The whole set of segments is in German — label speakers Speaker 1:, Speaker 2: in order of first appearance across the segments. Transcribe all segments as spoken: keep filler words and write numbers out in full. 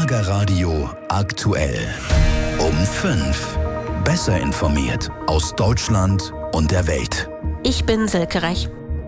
Speaker 1: Schlagerradio aktuell. Um fünf. Besser informiert aus Deutschland und der Welt.
Speaker 2: Ich bin Silke Rech.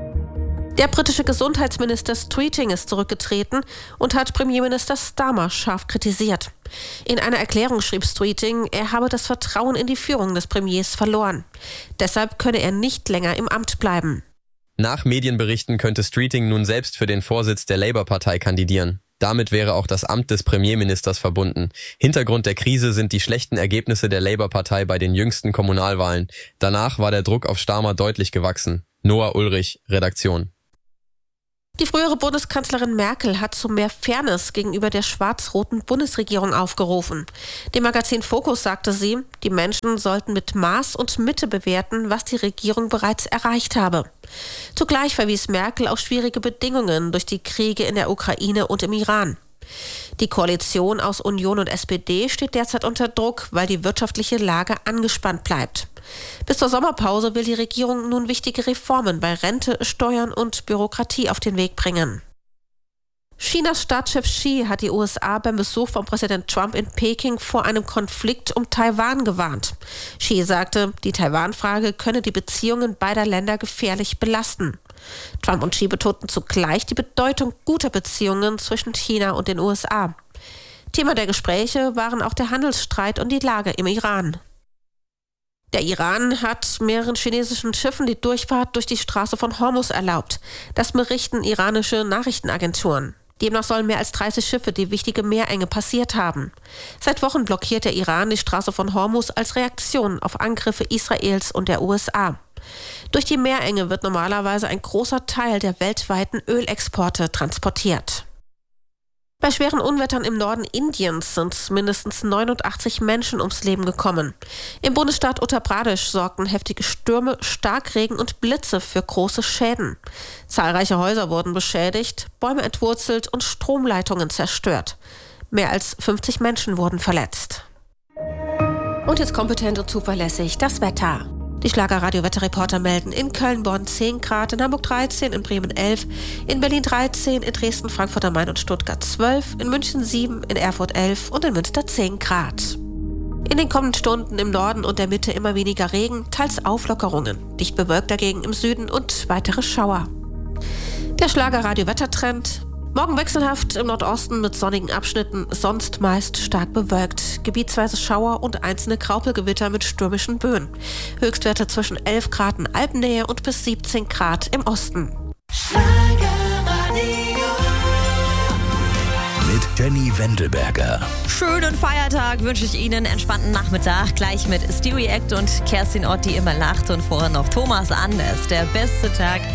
Speaker 2: Der britische Gesundheitsminister Streeting ist zurückgetreten und hat Premierminister Starmer scharf kritisiert. In einer Erklärung schrieb Streeting, er habe das Vertrauen in die Führung des Premiers verloren. Deshalb könne er nicht länger im Amt bleiben.
Speaker 3: Nach Medienberichten könnte Streeting nun selbst für den Vorsitz der Labour-Partei kandidieren. Damit wäre auch das Amt des Premierministers verbunden. Hintergrund der Krise sind die schlechten Ergebnisse der Labour-Partei bei den jüngsten Kommunalwahlen. Danach war der Druck auf Starmer deutlich gewachsen. Noah Ulrich, Redaktion.
Speaker 2: Die frühere Bundeskanzlerin Merkel hat zu mehr Fairness gegenüber der schwarz-roten Bundesregierung aufgerufen. Dem Magazin Focus sagte sie, die Menschen sollten mit Maß und Mitte bewerten, was die Regierung bereits erreicht habe. Zugleich verwies Merkel auf schwierige Bedingungen durch die Kriege in der Ukraine und im Iran. Die Koalition aus Union und S P D steht derzeit unter Druck, weil die wirtschaftliche Lage angespannt bleibt. Bis zur Sommerpause will die Regierung nun wichtige Reformen bei Rente, Steuern und Bürokratie auf den Weg bringen. Chinas Staatschef Xi hat die U S A beim Besuch von Präsident Trump in Peking vor einem Konflikt um Taiwan gewarnt. Xi sagte, die Taiwan-Frage könne die Beziehungen beider Länder gefährlich belasten. Trump und Xi betonten zugleich die Bedeutung guter Beziehungen zwischen China und den U S A. Thema der Gespräche waren auch der Handelsstreit und die Lage im Iran. Der Iran hat mehreren chinesischen Schiffen die Durchfahrt durch die Straße von Hormuz erlaubt. Das berichten iranische Nachrichtenagenturen. Demnach sollen mehr als dreißig Schiffe die wichtige Meerenge passiert haben. Seit Wochen blockiert der Iran die Straße von Hormuz als Reaktion auf Angriffe Israels und der U S A. Durch die Meerenge wird normalerweise ein großer Teil der weltweiten Ölexporte transportiert. Bei schweren Unwettern im Norden Indiens sind mindestens neunundachtzig Menschen ums Leben gekommen. Im Bundesstaat Uttar Pradesh sorgten heftige Stürme, Starkregen und Blitze für große Schäden. Zahlreiche Häuser wurden beschädigt, Bäume entwurzelt und Stromleitungen zerstört. Mehr als fünfzig Menschen wurden verletzt. Und jetzt kompetent und zuverlässig das Wetter. Die Schlagerradio-Wetterreporter melden in Köln, Bonn zehn Grad, in Hamburg dreizehn, in Bremen elf, in Berlin dreizehn, in Dresden, Frankfurt am Main und Stuttgart zwölf, in München sieben, in Erfurt elf und in Münster zehn Grad. In den kommenden Stunden im Norden und der Mitte immer weniger Regen, teils Auflockerungen. Dicht bewölkt dagegen im Süden und weitere Schauer. Der Schlagerradio-Wettertrend. Morgen wechselhaft im Nordosten mit sonnigen Abschnitten, sonst meist stark bewölkt. Gebietsweise Schauer und einzelne Graupelgewitter mit stürmischen Böen. Höchstwerte zwischen elf Grad in Alpennähe und bis siebzehn Grad im Osten.
Speaker 1: Mit Jenny Wendelberger.
Speaker 4: Schönen Feiertag wünsche ich Ihnen, entspannten Nachmittag. Gleich mit Stewie Act und Kerstin Ott, die immer lacht, und vorher noch Thomas Anders. Der beste Tag